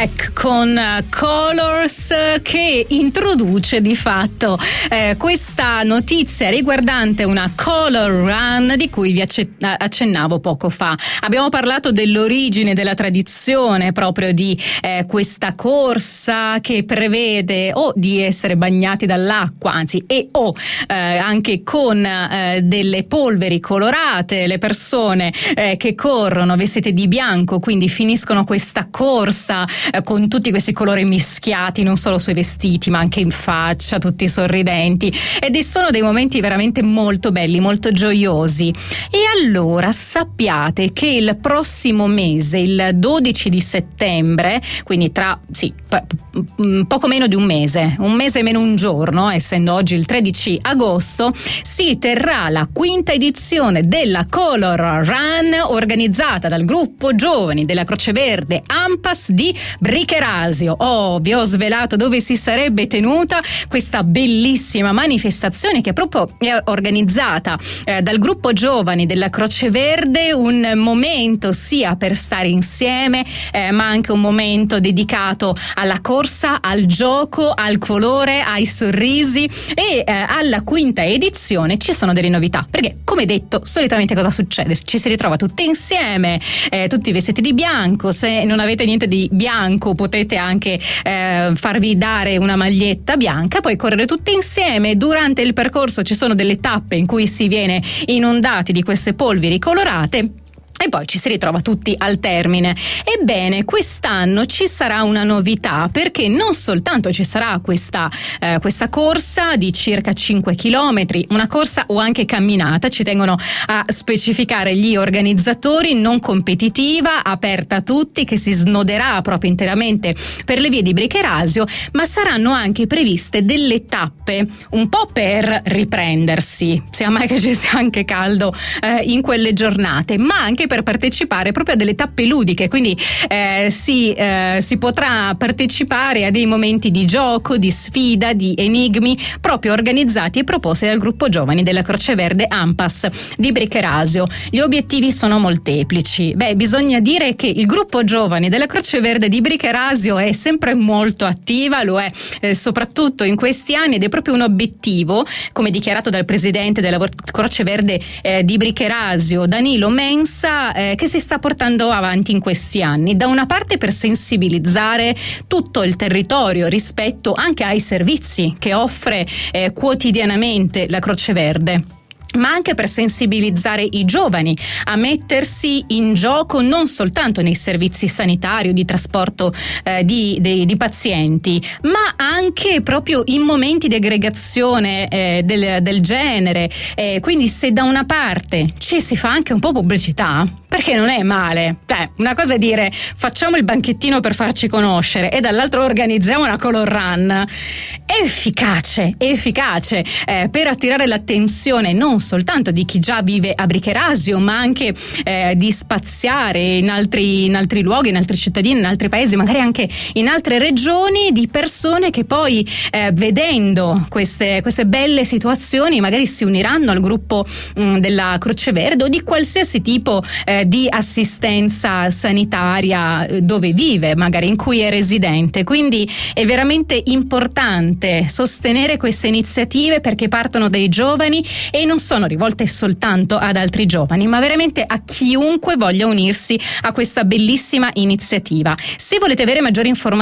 Black con Colors, che introduce di fatto questa notizia riguardante una Color Run di cui vi accennavo poco fa. Abbiamo parlato dell'origine, della tradizione proprio di questa corsa che prevede o di essere bagnati dall'acqua, anzi anche con delle polveri colorate, le persone che corrono vestite di bianco, quindi finiscono questa corsa con tutti questi colori mischiati non solo sui vestiti ma anche in faccia, tutti sorridenti, ed sono dei momenti veramente molto belli, molto gioiosi. E allora sappiate che il prossimo mese, il 12 di settembre, quindi tra poco meno di un mese meno un giorno, essendo oggi il 13 agosto, si terrà la 5ª edizione della Color Run organizzata dal gruppo giovani della Croce Verde ANPAS di Bricherasio. Vi ho svelato dove si sarebbe tenuta questa bellissima manifestazione, che proprio è organizzata dal gruppo giovani della Croce Verde, un momento sia per stare insieme ma anche un momento dedicato alla corsa, al gioco, al colore, ai sorrisi. E alla 5ª edizione ci sono delle novità, perché come detto solitamente cosa succede? Ci si ritrova tutti insieme, tutti vestiti di bianco. Se non avete niente di bianco potete anche farvi dare una maglietta bianca, poi correre tutti insieme. Durante il percorso ci sono delle tappe in cui si viene inondati di queste polveri colorate e poi ci si ritrova tutti al termine. Ebbene, quest'anno ci sarà una novità, perché non soltanto ci sarà questa corsa di circa 5 chilometri, una corsa o anche camminata, ci tengono a specificare gli organizzatori, non competitiva, aperta a tutti, che si snoderà proprio interamente per le vie di Bricherasio, ma saranno anche previste delle tappe un po' per riprendersi, sia mai che ci sia anche caldo in quelle giornate, ma anche per partecipare proprio a delle tappe ludiche, quindi si potrà partecipare a dei momenti di gioco, di sfida, di enigmi, proprio organizzati e proposti dal gruppo giovani della Croce Verde ANPAS di Bricherasio. Gli obiettivi sono molteplici. Bisogna dire che il gruppo giovani della Croce Verde di Bricherasio è sempre molto attiva, lo è soprattutto in questi anni, ed è proprio un obiettivo, come dichiarato dal presidente della Croce Verde di Bricherasio, Danilo Mensa, che si sta portando avanti in questi anni. Da una parte per sensibilizzare tutto il territorio rispetto anche ai servizi che offre quotidianamente la Croce Verde, ma anche per sensibilizzare i giovani a mettersi in gioco non soltanto nei servizi sanitari o di trasporto di pazienti, ma anche proprio in momenti di aggregazione del genere. Quindi se da una parte ci si fa anche un po' pubblicità, perché non è male, una cosa è dire facciamo il banchettino per farci conoscere e dall'altro organizziamo una Color Run, è efficace per attirare l'attenzione non soltanto di chi già vive a Bricherasio, ma anche di spaziare in altri luoghi, in altri cittadini, in altri paesi, magari anche in altre regioni, di persone che poi vedendo queste belle situazioni magari si uniranno al gruppo della Croce Verde o di qualsiasi tipo di assistenza sanitaria dove vive, magari in cui è residente. Quindi è veramente importante sostenere queste iniziative, perché partono dai giovani e non sono rivolte soltanto ad altri giovani, ma veramente a chiunque voglia unirsi a questa bellissima iniziativa. Se volete avere maggiori informazioni